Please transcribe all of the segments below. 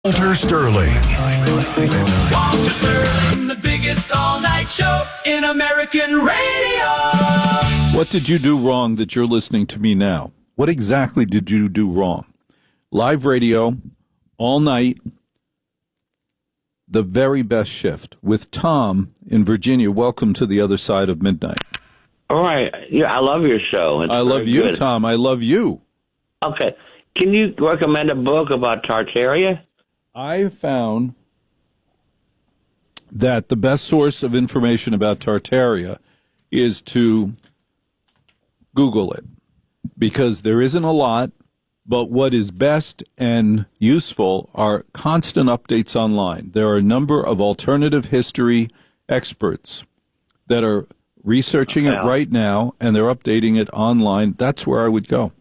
Walter Sterling. Walter Sterling, the biggest all-night show in American radio. What did you do wrong that you're listening to me now? What exactly did you do wrong? Live radio, all night, the very best shift. With Tom in Virginia, welcome to the other side of midnight. All right. Yeah, I love your show. It's I love you, good. Tom. I love you. Okay. Can you recommend a book about Tartaria? I have found that the best source of information about Tartaria is to Google it, because there isn't a lot, but what is best and useful are constant updates online. There are a number of alternative history experts that are researching it right now, and they're updating it online. That's where I would go.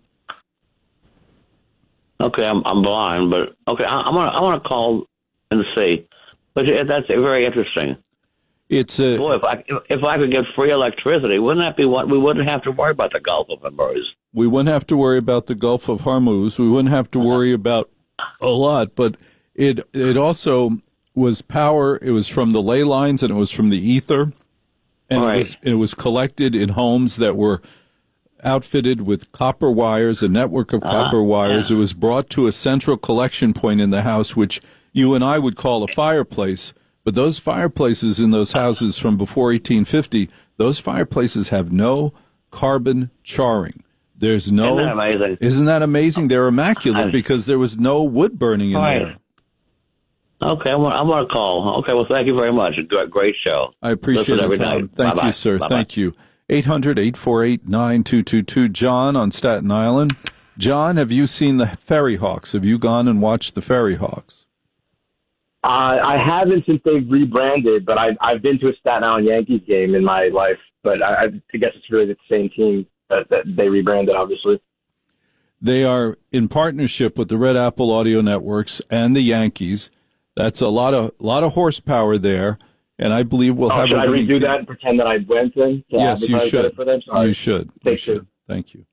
Okay, I'm blind, but okay, I want to call and see. But that's very interesting. It's a Boy, if I could get free electricity, wouldn't that be what we wouldn't have to worry about the Gulf of Hormuz? We wouldn't have to worry about the Gulf of Hormuz. We wouldn't have to worry about a lot. But it also was power. It was from the ley lines and it was from the ether, and Right. it was collected in homes that were outfitted with copper wires, a network of copper wires. It was brought to a central collection point in the house, which you and I would call a fireplace. But those fireplaces in those houses from before 1850, those fireplaces have no carbon charring. There's no. Isn't that amazing? Isn't that amazing? They're immaculate because there was no wood burning in Right. there. Okay, I'm going to call. Okay, well, thank you very much. Great show. I appreciate Listen it, every Tom. night. Thank Bye-bye. you, sir. Bye-bye. Thank you. 800-848-9222. John on Staten Island. John, have you seen the Ferry Hawks? Have you gone and watched the Ferry Hawks? I haven't since they've rebranded, but I've been to a Staten Island Yankees game in my life. But I guess it's really the same team that they rebranded, obviously. They are in partnership with the Red Apple Audio Networks and the Yankees. That's a lot of horsepower there, and I believe we'll have Should a I winning redo team. that and pretend that I went in? To Yes, you advertise better should. For them? Sorry. You should. You Thank should. you. Thank you.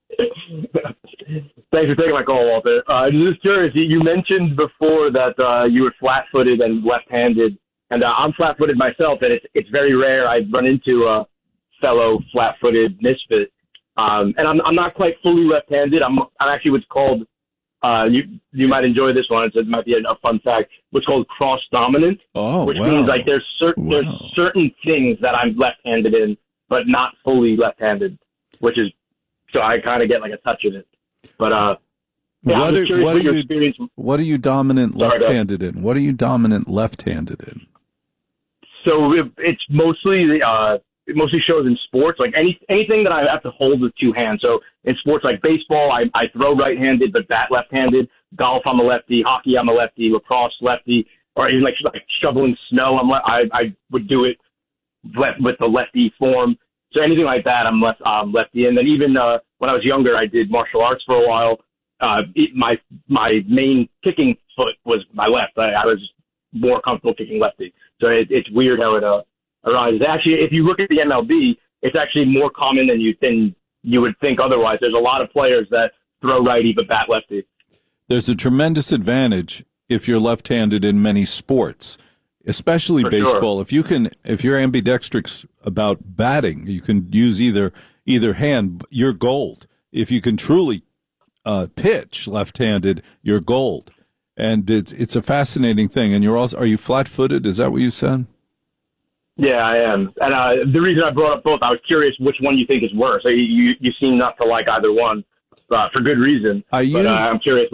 Thanks for taking my call, Walter. I'm just curious. You mentioned before that you were flat-footed and left-handed, and I'm flat-footed myself, and it's very rare I run into a fellow flat-footed misfit. And I'm not quite fully left-handed. I'm actually what's called. You might enjoy this one. It might be a fun fact. What's called cross-dominant, which means like there's certain things that I'm left-handed in, but not fully left-handed, which is so I kind of get like a touch of it. But I'm just curious what your experience. What are you dominant left-handed in? What are you dominant left-handed in? So it's mostly it mostly shows in sports, like anything that I have to hold with two hands. So in sports like baseball, I throw right-handed but bat left-handed. Golf, I'm a lefty. Hockey, I'm a lefty. Lacrosse, lefty. Or even like shoveling snow, I would do it with the lefty form. So anything like that, I'm lefty. And then even when I was younger, I did martial arts for a while. My main kicking foot was my left. I was more comfortable kicking lefty. So it's weird how it arises. Actually, if you look at the MLB, it's actually more common than you would think otherwise. There's a lot of players that throw righty but bat lefty. There's a tremendous advantage if you're left-handed in many sports, especially baseball. Sure. If you're ambidextrous about batting, you can use either hand. You're gold. If you can truly pitch left-handed, you're gold. And it's a fascinating thing. And are you flat-footed? Is that what you said? Yeah, I am. And the reason I brought up both, I was curious which one you think is worse. You seem not to like either one for good reason. I'm curious.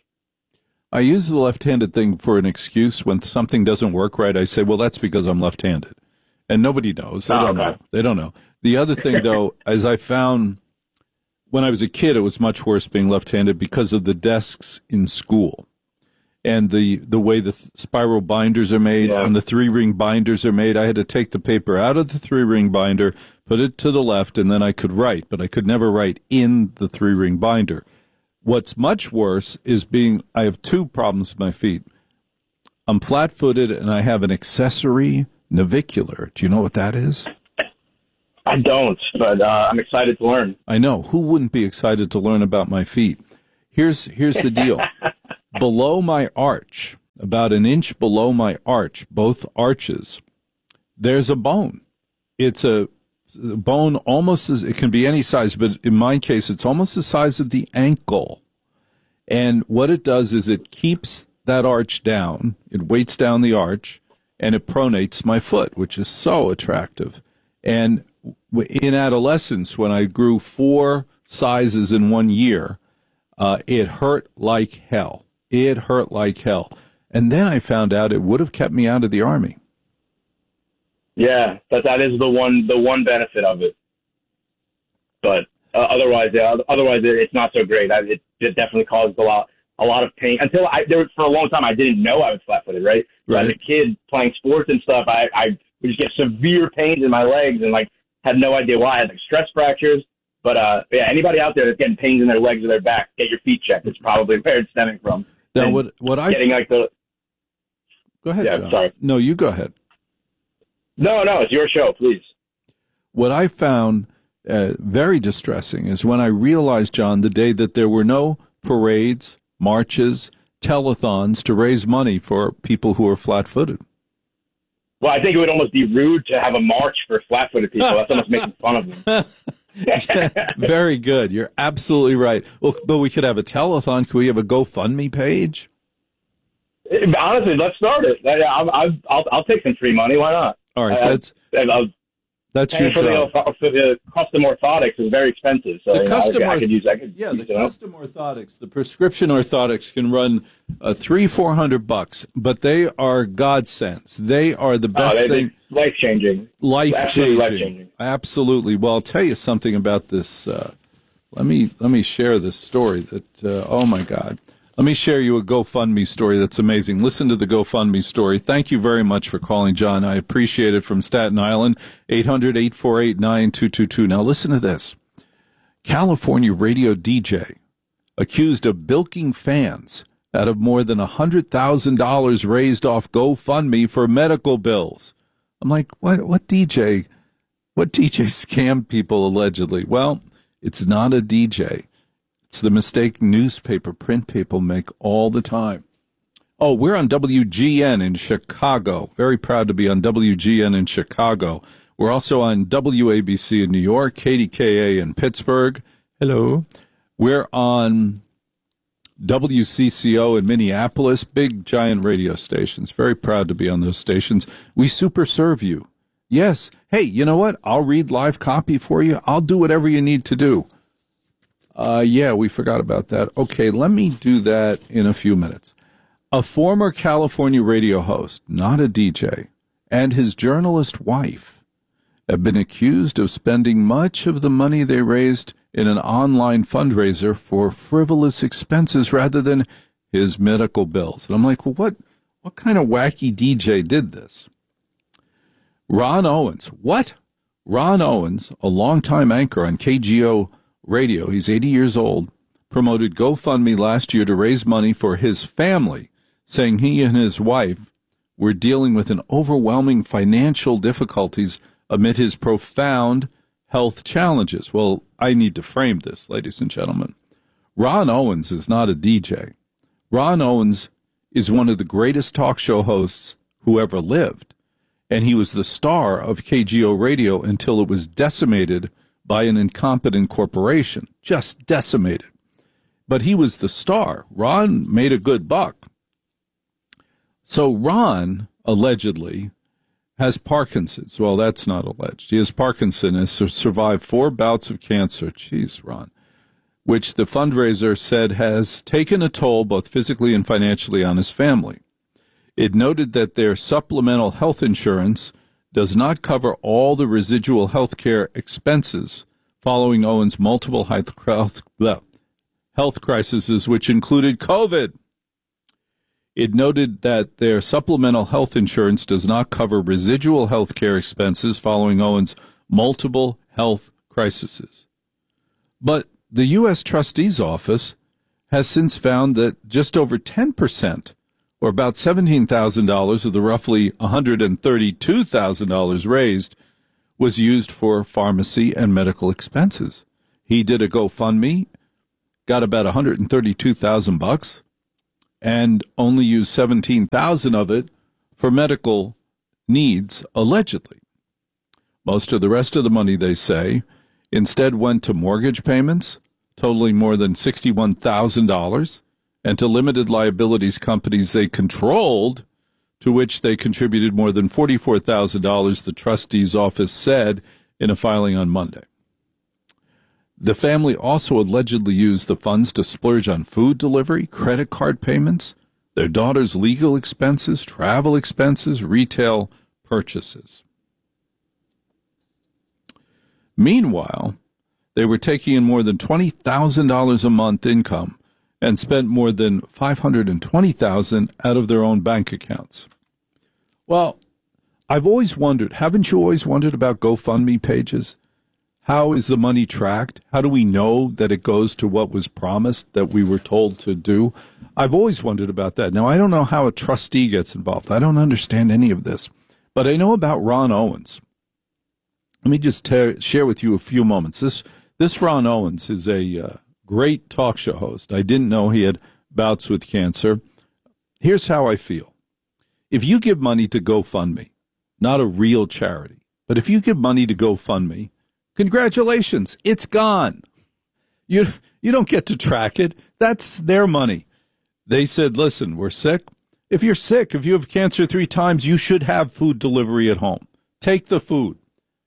I use the left-handed thing for an excuse. When something doesn't work right, I say, well, that's because I'm left-handed. And nobody knows. They don't know. They don't know. The other thing, though, as I found when I was a kid, it was much worse being left-handed because of the desks in school. And the way the spiral binders are made and the three-ring binders are made, I had to take the paper out of the three-ring binder, put it to the left, and then I could write. But I could never write in the three-ring binder. What's much worse is I have two problems with my feet. I'm flat-footed, and I have an accessory navicular. Do you know what that is? I don't, but I'm excited to learn. I know. Who wouldn't be excited to learn about my feet? Here's the deal. Below my arch, about an inch below my arch, both arches, there's a bone. It's a bone almost as, it can be any size, but in my case, it's almost the size of the ankle. And what it does is it keeps that arch down, it weights down the arch, and it pronates my foot, which is so attractive. And in adolescence, when I grew 4 sizes in 1 year, it hurt like hell. It hurt like hell. And then I found out it would have kept me out of the Army. Yeah, that is the one benefit of it. But otherwise it's not so great. It definitely caused a lot of pain until for a long time I didn't know I was flat-footed. Right. Right. As a kid playing sports and stuff, I would just get severe pains in my legs and like had no idea why. I had like stress fractures. But yeah, anybody out there that's getting pains in their legs or their back, get your feet checked. It's probably where it's stemming from. Now, and what I getting like the go ahead, yeah, John. sorry. No, you go ahead. No, it's your show, please. What I found very distressing is when I realized, John, the day that there were no parades, marches, telethons to raise money for people who are flat-footed. Well, I think it would almost be rude to have a march for flat-footed people. That's almost making fun of them. Very good. You're absolutely right. Well, but we could have a telethon. Could we have a GoFundMe page? Honestly, let's start it. I'll take some free money. Why not? All right, that's your job. For the custom orthotics is very expensive, so the custom I could use that. The custom orthotics, the prescription orthotics can run $300-400, but they are godsends. They are the best thing. Life changing. Life changing. Absolutely. Well, I'll tell you something about this. Let me share this story. Oh my God. Let me share you a GoFundMe story that's amazing. Listen to the GoFundMe story. Thank you very much for calling, John. I appreciate it. From Staten Island, 800-848-9222. Now listen to this. California radio DJ accused of bilking fans out of more than $100,000 raised off GoFundMe for medical bills. I'm like, what DJ scammed people allegedly? Well, it's not a DJ. It's the mistake newspaper, print people make all the time. Oh, we're on WGN in Chicago. Very proud to be on WGN in Chicago. We're also on WABC in New York, KDKA in Pittsburgh. Hello. We're on WCCO in Minneapolis, big, giant radio stations. Very proud to be on those stations. We super serve you. Yes. Hey, you know what? I'll read live copy for you. I'll do whatever you need to do. Yeah, we forgot about that. Okay, let me do that in a few minutes. A former California radio host, not a DJ, and his journalist wife have been accused of spending much of the money they raised in an online fundraiser for frivolous expenses rather than his medical bills. And I'm like, well, what kind of wacky DJ did this? Ron Owens. What? Ron Owens, a longtime anchor on KGO Radio, he's 80 years old, promoted GoFundMe last year to raise money for his family, saying he and his wife were dealing with an overwhelming financial difficulties amid his profound health challenges. Well, I need to frame this, ladies and gentlemen. Ron Owens is not a DJ. Ron Owens is one of the greatest talk show hosts who ever lived, and he was the star of KGO Radio until it was decimated by an incompetent corporation, just decimated. But he was the star. Ron made a good buck. So Ron, allegedly, has Parkinson's. Well, that's not alleged. He has Parkinson's, has survived 4 bouts of cancer. Jeez, Ron. Which the fundraiser said has taken a toll both physically and financially on his family. It noted that their supplemental health insurance does not cover all the residual health care expenses following Owens' multiple health crises, which included COVID. It noted that their supplemental health insurance does not cover residual health care expenses following Owens' multiple health crises. But the U.S. Trustee's Office has since found that just over 10%, or about $17,000 of the roughly $132,000 raised, was used for pharmacy and medical expenses. He did a GoFundMe, got about $132,000. and only used $17,000 of it for medical needs, allegedly. Most of the rest of the money, they say, instead went to mortgage payments, totaling more than $61,000, and to limited liabilities companies they controlled, to which they contributed more than $44,000, the trustee's office said in a filing on Monday. The family also allegedly used the funds to splurge on food delivery, credit card payments, their daughter's legal expenses, travel expenses, retail purchases. Meanwhile, they were taking in more than $20,000 a month income and spent more than $520,000 out of their own bank accounts. Well, I've always wondered, haven't you always wondered about GoFundMe pages? How is the money tracked? How do we know that it goes to what was promised, that we were told to do? I've always wondered about that. Now, I don't know how a trustee gets involved. I don't understand any of this. But I know about Ron Owens. Let me just share with you a few moments. This Ron Owens is a great talk show host. I didn't know he had bouts with cancer. Here's how I feel. If you give money to GoFundMe, not a real charity, but if you give money to GoFundMe, congratulations, it's gone. You don't get to track it. That's their money. They said, listen, we're sick. If you're sick, if you have cancer 3 times, you should have food delivery at home. Take the food.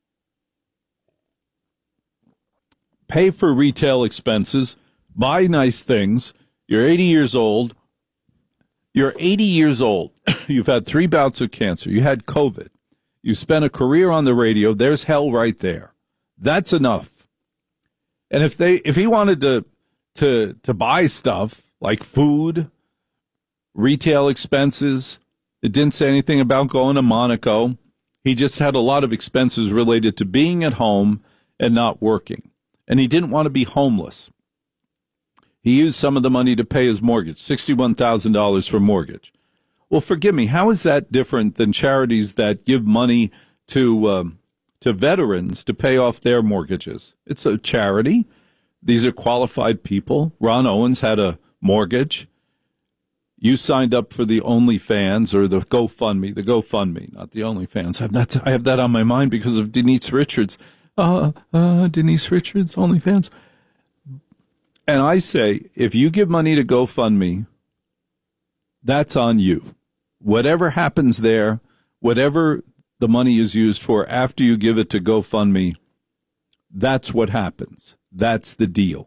Pay for retail expenses. Buy nice things. You're 80 years old. You're 80 years old. You've had 3 bouts of cancer. You had COVID. You spent a career on the radio. There's hell right there. That's enough. And if he wanted to buy stuff like food, retail expenses, it didn't say anything about going to Monaco. He just had a lot of expenses related to being at home and not working. And he didn't want to be homeless. He used some of the money to pay his mortgage, $61,000 for mortgage. Well, forgive me, how is that different than charities that give money to veterans to pay off their mortgages? It's a charity. These are qualified people. Ron Owens had a mortgage. You signed up for the OnlyFans or the GoFundMe, not the OnlyFans. I have that on my mind because of Denise Richards. Denise Richards, OnlyFans. And I say, if you give money to GoFundMe, that's on you. Whatever happens there, whatever the money is used for after you give it to GoFundMe, that's what happens. That's the deal.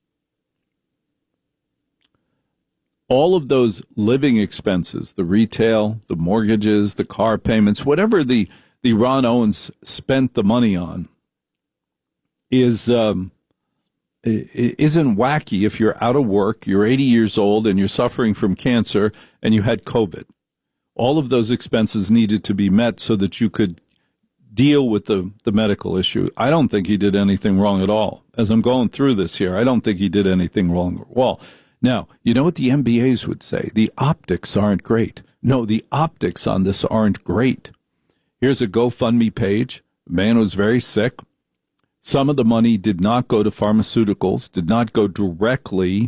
All of those living expenses, the retail, the mortgages, the car payments, whatever the Ron Owens spent the money on isn't wacky if you're out of work, you're 80 years old, and you're suffering from cancer, and you had COVID. All of those expenses needed to be met so that you could deal with the medical issue. I don't think he did anything wrong at all. As I'm going through this here, I don't think he did anything wrong at all. Now, you know what the MBAs would say? The optics aren't great. No, the optics on this aren't great. Here's a GoFundMe page. The man was very sick. Some of the money did not go to pharmaceuticals, did not go directly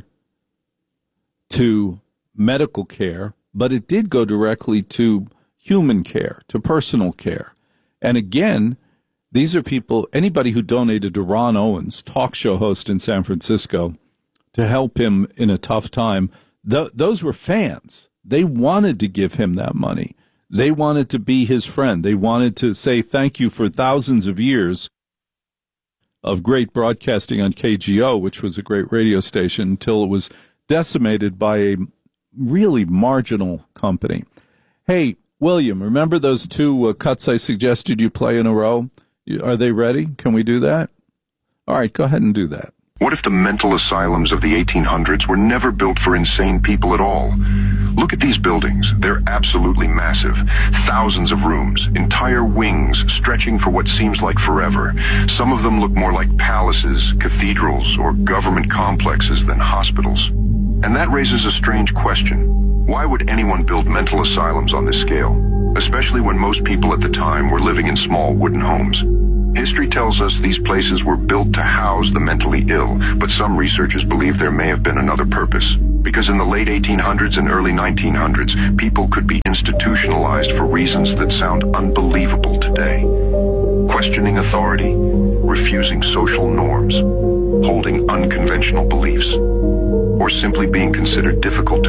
to medical care, but it did go directly to human care, to personal care. And again, these are people, anybody who donated to Ron Owens, talk show host in San Francisco, to help him in a tough time, those were fans. They wanted to give him that money. They wanted to be his friend. They wanted to say thank you for thousands of years of great broadcasting on KGO, which was a great radio station, until it was decimated by a really marginal company. Hey, William, remember those 2 cuts I suggested you play in a row? Are they ready? Can we do that? All right, go ahead and do that. What if the mental asylums of the 1800s were never built for insane people at all? Look at these buildings. They're absolutely massive. Thousands of rooms, entire wings stretching for what seems like forever. Some of them look more like palaces, cathedrals, or government complexes than hospitals. And that raises a strange question. Why would anyone build mental asylums on this scale? Especially when most people at the time were living in small wooden homes. History tells us these places were built to house the mentally ill, but some researchers believe there may have been another purpose. Because in the late 1800s and early 1900s, people could be institutionalized for reasons that sound unbelievable today. Questioning authority, refusing social norms, holding unconventional beliefs, or simply being considered difficult to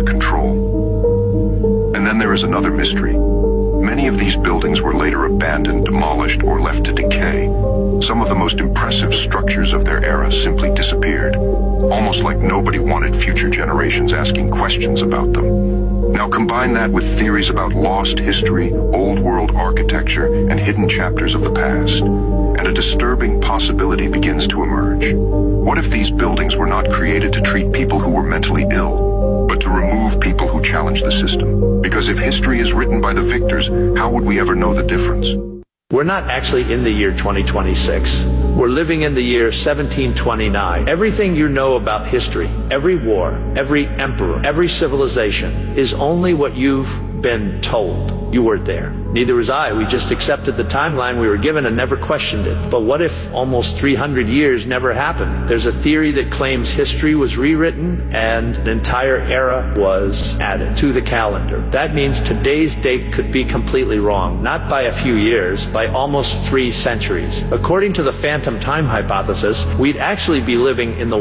control. And then there is another mystery. Many of these buildings were later abandoned, demolished, or left to decay. Some of the most impressive structures of their era simply disappeared, almost like nobody wanted future generations asking questions about them. Now combine that with theories about lost history, old world architecture, and hidden chapters of the past, and a disturbing possibility begins to emerge. What if these buildings were not created to treat people who were mentally ill, but to remove people who challenge the system? Because if history is written by the victors, how would we ever know the difference? We're not actually in the year 2026. We're living in the year 1729. Everything you know about history, every war, every emperor, every civilization, is only what you've been told. You weren't there. Neither was I. We just accepted the timeline we were given and never questioned it. But what if almost 300 years never happened? There's a theory that claims history was rewritten and an entire era was added to the calendar. That means today's date could be completely wrong, not by a few years, by almost 3 centuries. According to the phantom time hypothesis, we'd actually be living in the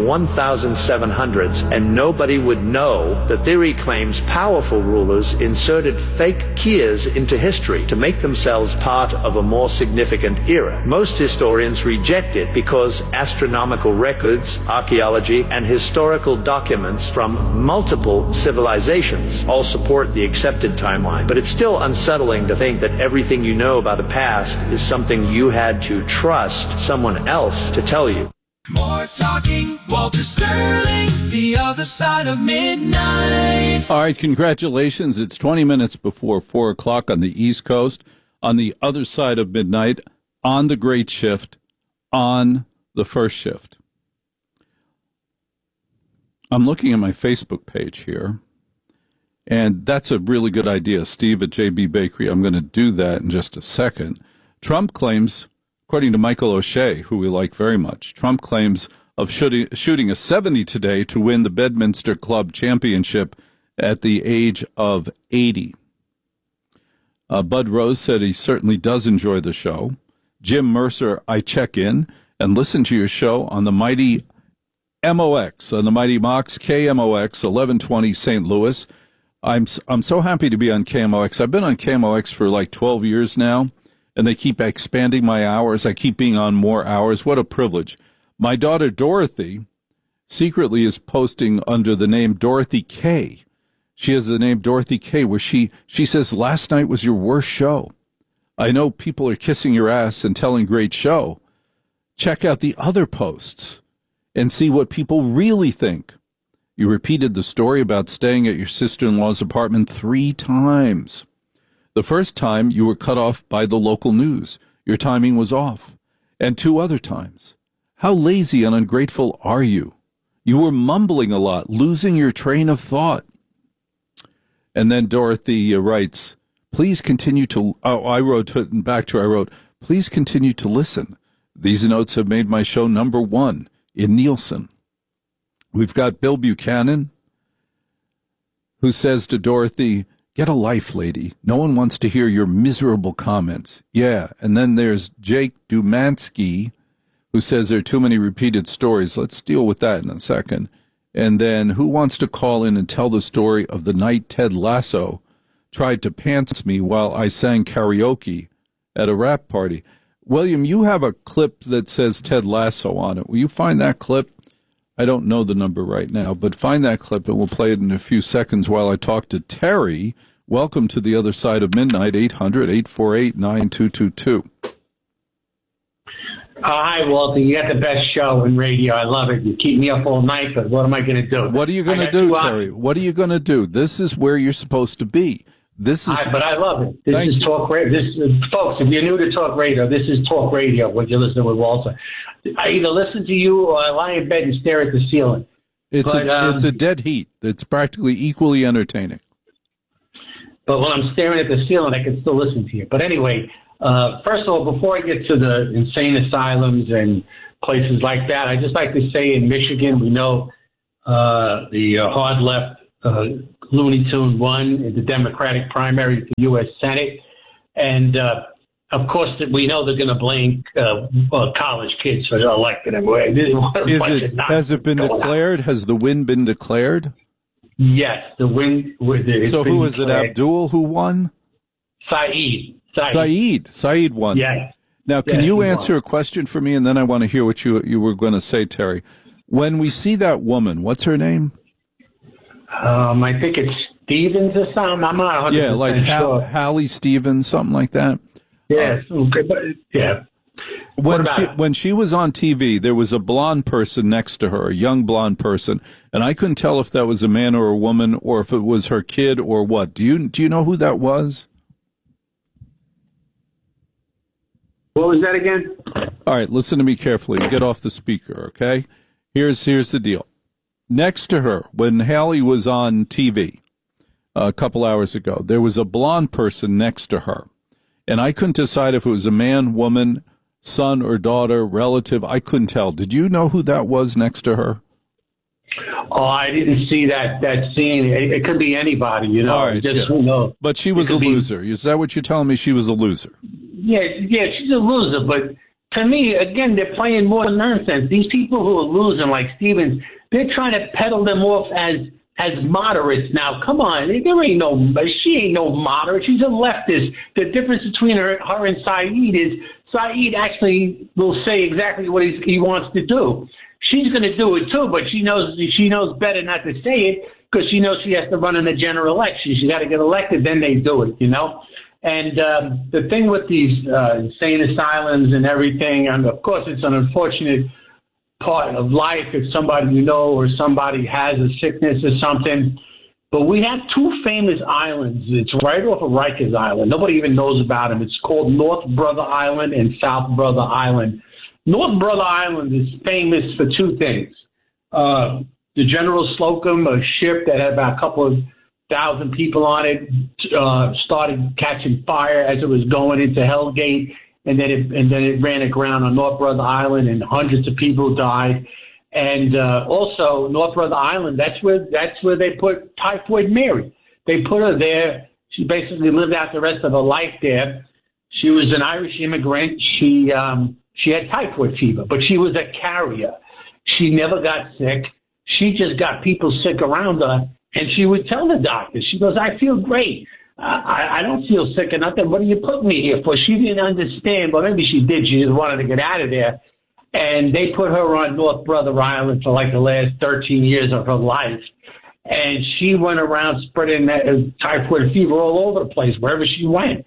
1700s and nobody would know. The theory claims powerful rulers inserted fake keys into history to make themselves part of a more significant era. Most historians reject it because astronomical records, archaeology, and historical documents from multiple civilizations all support the accepted timeline. But it's still unsettling to think that everything you know about the past is something you had to trust someone else to tell you. More talking, Walter Sterling, the other side of midnight. All right, congratulations. It's 20 minutes before 4 o'clock on the East Coast, on the other side of midnight, on the great shift, on the first shift. I'm looking at my Facebook page here, and that's a really good idea, Steve at JB Bakery. I'm going to do that in just a second. Trump claims, according to Michael O'Shea, who we like very much, Trump claims of shooting a 70 today to win the Bedminster Club Championship at the age of 80. Bud Rose said he certainly does enjoy the show. Jim Mercer, I check in and listen to your show on the mighty MOX, on the mighty Mox KMOX 1120 St. Louis. I'm so happy to be on KMOX. I've been on KMOX for like 12 years now, and they keep expanding my hours. I keep being on more hours. What a privilege. My daughter Dorothy secretly is posting under the name Dorothy K. She has the name Dorothy K, where she says, last night was your worst show. I know people are kissing your ass and telling great show. Check out the other posts and see what people really think. You repeated the story about staying at your sister-in-law's apartment 3 times. The first time you were cut off by the local news. Your timing was off. And 2 other times. How lazy and ungrateful are you? You were mumbling a lot, losing your train of thought. And then Dorothy writes, please continue to, I wrote, please continue to listen. These notes have made my show number 1 in Nielsen. We've got Bill Buchanan, who says to Dorothy, get a life, lady. No one wants to hear your miserable comments. Yeah, and then there's Jake Dumansky, who says there are too many repeated stories. Let's deal with that in a second. And then who wants to call in and tell the story of the night Ted Lasso tried to pants me while I sang karaoke at a rap party? William, you have a clip that says Ted Lasso on it. Will you find that clip? I don't know the number right now, but find that clip and we'll play it in a few seconds while I talk to Terry. Welcome to the other side of midnight, 800-848-9222. Hi, Walter. You got the best show in radio. I love it. You keep me up all night, but what am I going to do? What are you going to do, Terry? What are you going to do? This is where you're supposed to be. This is. But I love it. This is talk radio. Folks, if you're new to talk radio, this is talk radio. When you listen with Walter, I either listen to you or I lie in bed and stare at the ceiling. It's a dead heat. It's practically equally entertaining. But when I'm staring at the ceiling, I can still listen to you. But anyway. First of all, before I get to the insane asylums and places like that, I'd just like to say in Michigan, we know the hard left Looney Tune won in the Democratic primary to the U.S. Senate. And, of course, we know they're going to blame college kids for electing him. Has it been declared? Has the win been declared? Yes, the win. So who is it? Abdul who won? Saeed won. Yes. Now, can you answer a question for me, and then I want to hear what you were going to say, Terry. When we see that woman, what's her name? I think it's Stevens or something. I'm not 100% yeah, like sure. Hallie Stevens, something like that. Yes. Okay, but, yeah. When she was on TV, there was a blonde person next to her, a young blonde person, and I couldn't tell if that was a man or a woman, or if it was her kid or what. Do you know who that was? What was that again? All right, listen to me carefully. Get off the speaker, okay? Here's the deal. Next to her, when Hallie was on TV a couple hours ago, there was a blonde person next to her, and I couldn't decide if it was a man, woman, son or daughter, relative. I couldn't tell. Did you know who that was next to her? Oh, I didn't see that scene. It could be anybody, you know. All right, who knows? But she was a loser. Is that what you're telling me? She was a loser. Yeah, she's a loser. But to me, again, they're playing more nonsense. These people who are losing, like Stevens, they're trying to peddle them off as moderates now. Come on, she ain't no moderate. She's a leftist. The difference between her and Saeed is Saeed actually will say exactly what he wants to do. She's going to do it too, but she knows better not to say it because she knows she has to run in the general election. She got to get elected, then they do it, you know. And the thing with these insane asylums and everything, and of course it's an unfortunate part of life if somebody you know or somebody has a sickness or something. But we have two famous islands. It's right off of Rikers Island. Nobody even knows about them. It's called North Brother Island and South Brother Island. North Brother Island is famous for two things. The General Slocum, a ship that had about a couple of thousand people on it, started catching fire as it was going into Hellgate, and then it ran aground on North Brother Island, and hundreds of people died. And also North Brother Island, that's where they put Typhoid Mary. They put her there. She basically lived out the rest of her life there. She was an Irish immigrant. She had typhoid fever, but she was a carrier. She never got sick. She just got people sick around her, and she would tell the doctors, she goes, I feel great. I don't feel sick or nothing. What are you putting me here for? She didn't understand. Well, maybe she did. She just wanted to get out of there. And they put her on North Brother Island for like the last 13 years of her life. And she went around spreading typhoid fever all over the place, wherever she went.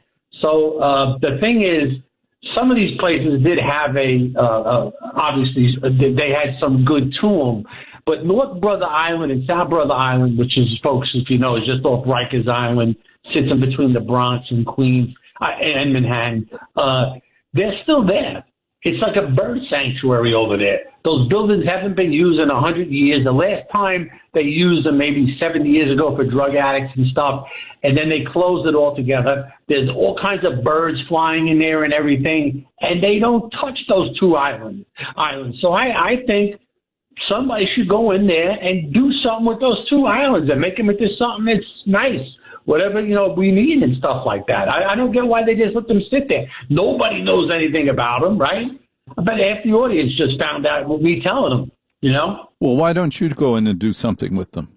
So the thing is, some of these places did have obviously, they had some good to them. But North Brother Island and South Brother Island, which is, folks, if you know, is just off Rikers Island, sits in between the Bronx and Queens and Manhattan, they're still there. It's like a bird sanctuary over there. Those buildings haven't been used in 100 years. The last time they used them maybe 70 years ago for drug addicts and stuff, and then they closed it all together. There's all kinds of birds flying in there and everything, and they don't touch those two islands. So I think somebody should go in there and do something with those two islands and make them into something that's nice. Whatever, we need and stuff like that. I don't get why they just let them sit there. Nobody knows anything about them, right? I bet half the audience just found out what we telling them, Well, why don't you go in and do something with them?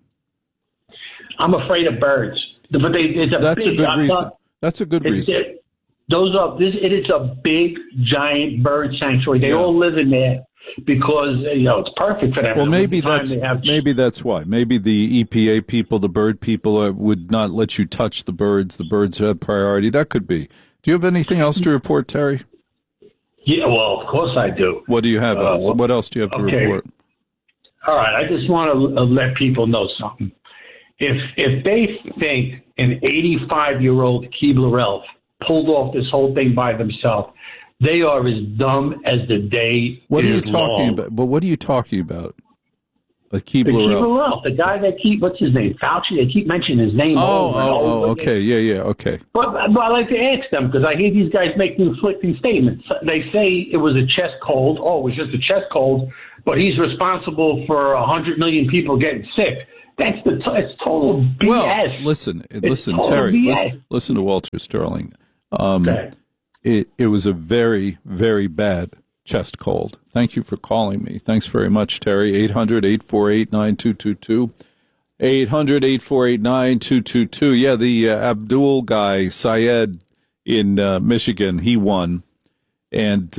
I'm afraid of birds. But That's a good reason. That's a good reason. It is a big, giant bird sanctuary. They all live in there because it's perfect for them. Well, maybe that's why. Maybe the EPA people, the bird people, would not let you touch the birds. The birds have priority. That could be. Do you have anything else to report, Terry? Yeah, well, of course I do. What do you have else? What else do you have to report? All right, I just want to let people know something. If they think an 85-year-old Keebler elf pulled off this whole thing by themselves, they are as dumb as the day What are you is talking long. about? But what are you talking about? A Keebler elf. Elf, the guy that what's his name? Fauci. They keep mentioning his name. Okay, yeah, okay. But I like to ask them because I hear these guys make conflicting statements. They say it was a chest cold. Oh, it was just a chest cold, but he's responsible for 100 million people getting sick. it's total BS. Well, listen, Terry, listen to Walter Sterling. Okay. It was a very, very bad chest cold. Thank you for calling me. Thanks very much, Terry. 800-848-9222. 800-848-9222. Yeah, the Abdul guy, Syed in Michigan, he won. And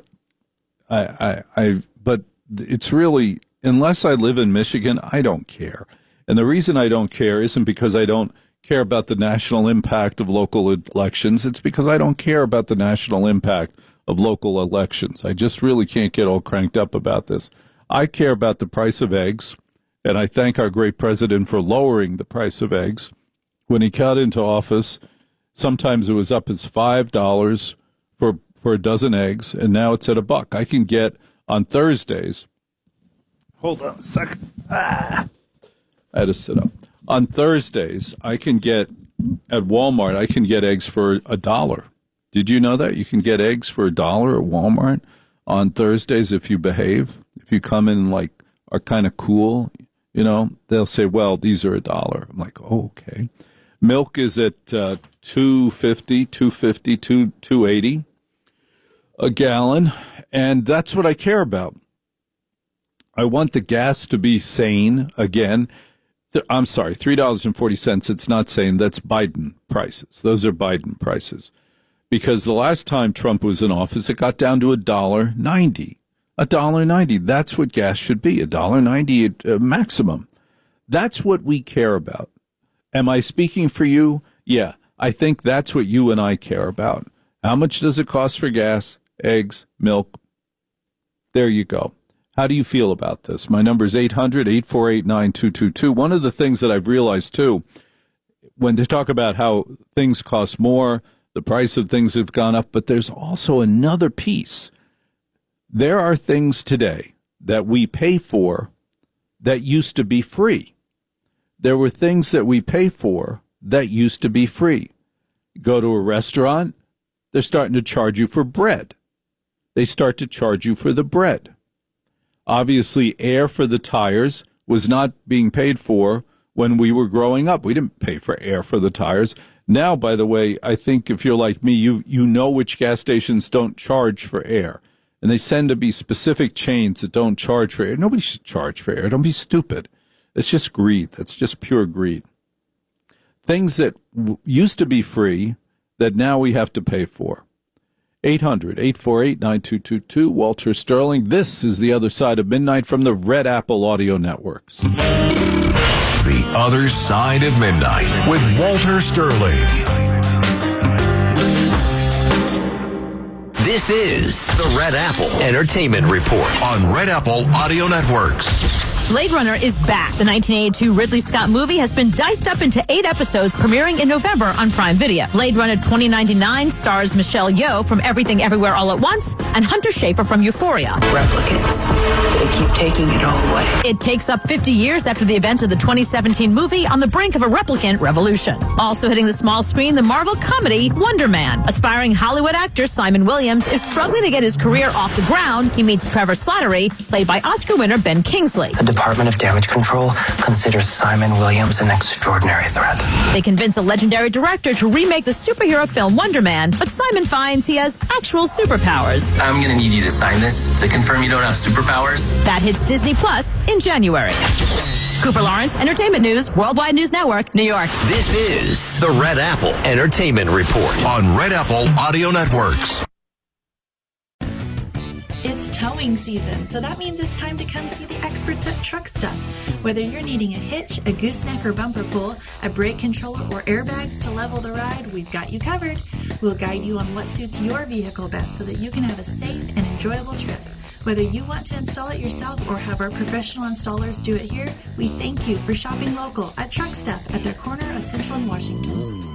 but it's really, unless I live in Michigan, I don't care. And the reason I don't care isn't because I don't care about the national impact of local elections. It's because I don't care about the national impact of local elections. I just really can't get all cranked up about this. I care about the price of eggs, and I thank our great president for lowering the price of eggs. When he got into office, sometimes it was up as $5 for a dozen eggs, and now it's at $1. I can get on Thursdays. Hold on a second. I had to sit up. On Thursdays, I can get at Walmart, I can get eggs for $1. Did you know that? You can get eggs for $1 at Walmart on Thursdays if you behave. If you come in like are kind of cool, you know, they'll say, well, these are $1. I'm like, oh, okay. Milk is at $2.50, $2.80 a gallon, and that's what I care about. I want the gas to be sane again. I'm sorry, $3.40. It's not sane. That's Biden prices. Those are Biden prices. Because the last time Trump was in office, it got down to $1.90. $1.90. That's what gas should be, $1.90 at maximum. That's what we care about. Am I speaking for you? Yeah, I think that's what you and I care about. How much does it cost for gas, eggs, milk? There you go. How do you feel about this? My number is 800-848-9222. One of the things that I've realized, too, when they talk about how things cost more, the price of things have gone up, but there's also another piece. There are things today that we pay for that used to be free. There were things that we pay for that used to be free. Go to a restaurant, they're starting to charge you for bread. They start to charge you for the bread. Obviously, air for the tires was not being paid for when we were growing up. We didn't pay for air for the tires. Now, by the way, I think if you're like me, you know which gas stations don't charge for air. And they tend to be specific chains that don't charge for air. Nobody should charge for air. Don't be stupid. It's just greed. That's just pure greed. Things that used to be free that now we have to pay for. 800-848-9222. Walter Sterling. This is The Other Side of Midnight from the Red Apple Audio Networks. The Other Side of Midnight with Walter Sterling. This is the Red Apple Entertainment Report on Red Apple Audio Networks. Blade Runner is back. The 1982 Ridley Scott movie has been diced up into 8 episodes, premiering in November on Prime Video. Blade Runner 2099 stars Michelle Yeoh from Everything Everywhere All at Once and Hunter Schafer from Euphoria. Replicants. They keep taking it all away. It takes up 50 years after the events of the 2017 movie on the brink of a replicant revolution. Also hitting the small screen, the Marvel comedy Wonder Man. Aspiring Hollywood actor Simon Williams is struggling to get his career off the ground. He meets Trevor Slattery, played by Oscar winner Ben Kingsley. The Department of Damage Control considers Simon Williams an extraordinary threat. They convince a legendary director to remake the superhero film Wonder Man, but Simon finds he has actual superpowers. I'm going to need you to sign this to confirm you don't have superpowers. That hits Disney Plus in January. Cooper Lawrence, Entertainment News, Worldwide News Network, New York. This is the Red Apple Entertainment Report on Red Apple Audio Networks. It's towing season, so that means it's time to come see the experts at Truck Stuff. Whether you're needing a hitch, a gooseneck or bumper pull, a brake controller, or airbags to level the ride, we've got you covered. We'll guide you on what suits your vehicle best so that you can have a safe and enjoyable trip. Whether you want to install it yourself or have our professional installers do it here, we thank you for shopping local at Truck Stuff at their corner of Central and Washington.